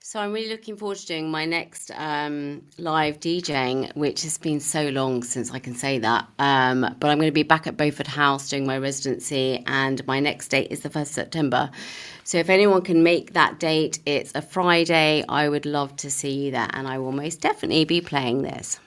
So I'm really looking forward to doing my next live DJing, which has been so long since I can say that. But I'm going to be back at Beaufort House doing my residency, and my next date is the 1st September. So if anyone can make that date, it's a Friday. I would love to see you there, and I will most definitely be playing this.